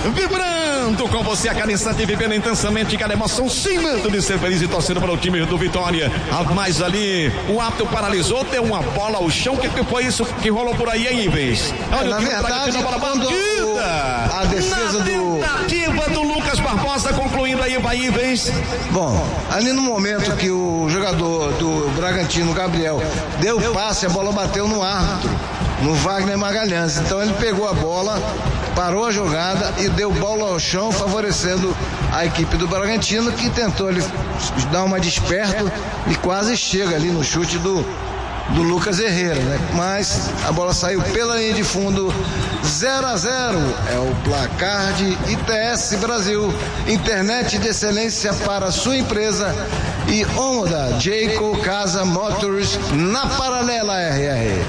vibrando com você a cada instante, vivendo intensamente cada emoção, sem medo de ser feliz e torcendo para o time do Vitória. Mas ali, o árbitro paralisou, deu uma bola ao chão. O que foi isso que rolou por aí, hein, Ives? Olha, na verdade, a defesa tentativa do Lucas Barbosa, concluindo aí, vai, Ives. Bom, ali no momento que o jogador do Bragantino, Gabriel, deu passe, a bola bateu no árbitro, no Wagner Magalhães. Então ele pegou a bola, parou a jogada e deu bola ao chão, favorecendo a equipe do Bragantino, que tentou ele dar uma desperto e quase chega ali no chute do Lucas Herrera, né? Mas a bola saiu pela linha de fundo. 0-0 é o placar de ITS Brasil, internet de excelência para a sua empresa, e Honda Jayco Casa Motors na paralela RR.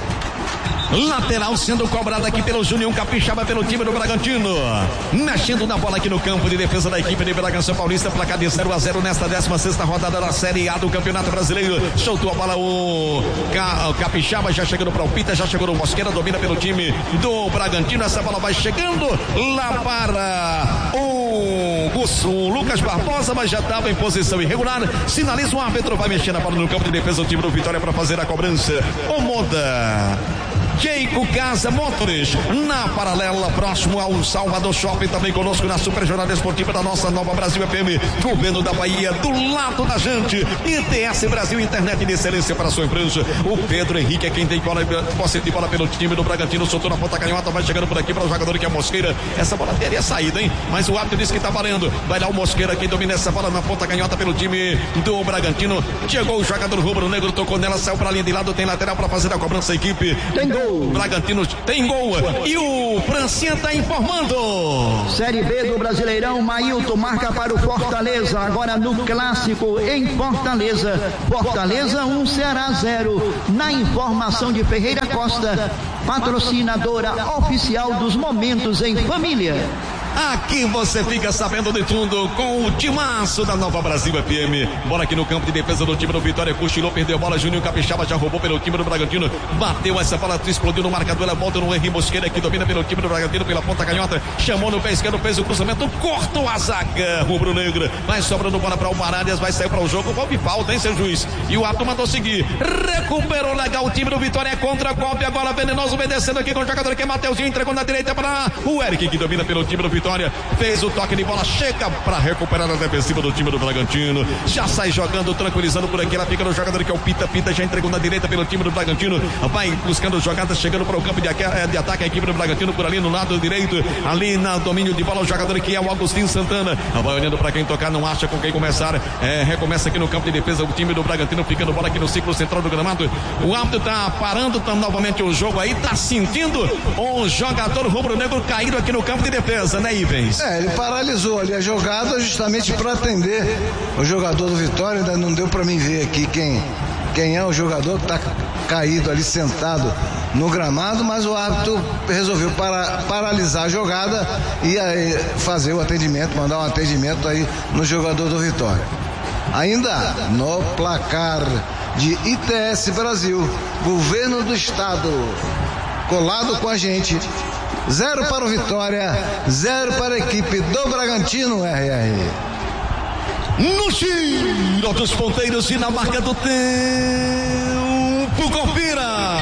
Lateral sendo cobrado aqui pelo Júnior Capixaba, pelo time do Bragantino. Mexendo na bola aqui no campo de defesa da equipe de Bragança Paulista. Placar de 0-0 nesta 16ª rodada da Série A do Campeonato Brasileiro. Soltou a bola o Capixaba, já chegando para o Pita, já chegou o Mosqueira, domina pelo time do Bragantino. Essa bola vai chegando lá para o Lucas Barbosa, mas já estava em posição irregular. Sinaliza o árbitro, vai mexer na bola no campo de defesa do time do Vitória para fazer a cobrança. O Moda Jayco Casa Motors, na paralela, próximo ao Salvador Shopping, também conosco na Super Jornada Esportiva da nossa Nova Brasil FM, governo da Bahia, do lado da gente. ITS Brasil, internet de excelência para a sua empresa. O Pedro Henrique é quem tem posse de bola pelo time do Bragantino, soltou na ponta canhota, vai chegando por aqui para o jogador que é a Mosqueira. Essa bola teria saído, hein? Mas o árbitro disse que está valendo. Vai lá o Mosqueira, quem domina essa bola na ponta canhota pelo time do Bragantino. Chegou o jogador rubro-negro, tocou nela, saiu para a linha de lado, tem lateral para fazer a cobrança, a equipe. Tem gol. O Bragantino tem gol e o Francinha está informando. Série B do Brasileirão, Mailton marca para o Fortaleza, agora no clássico em Fortaleza. Fortaleza 1, Ceará 0. Na informação de Ferreira Costa, patrocinadora oficial dos Momentos em Família. Aqui você fica sabendo de tudo com o timaço da Nova Brasil FM. Bola aqui no campo de defesa do time do Vitória, cochilou, perdeu a bola, Júnior Capixaba já roubou pelo time do Bragantino, bateu essa bola, explodiu no marcador, ela volta no Henrique Mosqueira, que domina pelo time do Bragantino pela ponta canhota, chamou no pé esquerdo, fez o cruzamento, cortou a zaga rubro-negra, vai sobrando bola para o Baralhas, vai sair para o jogo, houve falta, hein, seu juiz? E o árbitro mandou seguir, recuperou legal o time do Vitória, é contra-golpe, agora venenoso, obedecendo aqui com o jogador que é Mateuzinho, entregou na direita para o Eric, que domina pelo time do Vitória. Fez o toque de bola, chega para recuperar a defensiva do time do Bragantino, já sai jogando, tranquilizando por aqui, ela fica no jogador que é o Pita, já entregou na direita pelo time do Bragantino, vai buscando jogadas, chegando para o campo de ataque, a equipe do Bragantino por ali no lado direito, ali no domínio de bola, o jogador que é o Agostinho Santana, vai olhando para quem tocar, não acha com quem começar, recomeça aqui no campo de defesa, o time do Bragantino ficando bola aqui no ciclo central do gramado, o árbitro tá parando, novamente o jogo aí, tá sentindo um jogador rubro-negro caído aqui no campo de defesa, né, Ivens? Ele paralisou ali a jogada justamente para atender o jogador do Vitória. Ainda não deu para mim ver aqui quem é o jogador que está caído ali sentado no gramado, mas o árbitro resolveu paralisar a jogada e aí fazer o atendimento, mandar um atendimento aí no jogador do Vitória. Ainda no placar de ITS Brasil, governo do estado colado com a gente, 0 para o Vitória, 0 para a equipe do Bragantino, RR. No giro dos ponteiros e na marca do tempo, confira.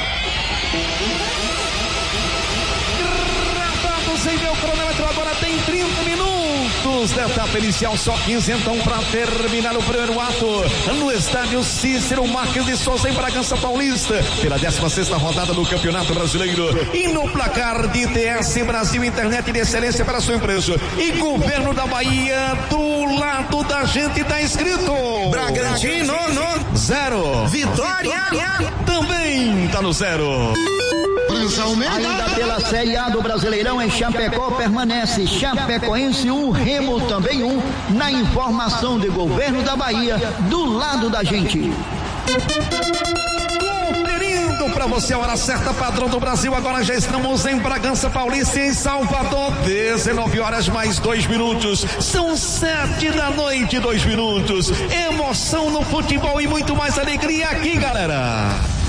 Gravados em meu cronômetro, agora tem 30 minutos da etapa inicial, só 15 então para terminar o primeiro ato no estádio Cícero Marques de Souza em Bragança Paulista, pela 16ª rodada do Campeonato Brasileiro, e no placar de ITS Brasil, internet de excelência para a sua empresa, e governo da Bahia, do lado da gente tá escrito Bragantino no 0, Vitória também tá no 0. Ainda pela Série A do Brasileirão, em Chapecó permanece Chapecoense 1, Remo também 1, na informação de governo da Bahia, do lado da gente. Conferindo para você a hora certa, padrão do Brasil, agora já estamos em Bragança Paulista e em Salvador, 19 horas mais 2 minutos, são 7 da noite, 2 minutos, emoção no futebol e muito mais alegria aqui, galera.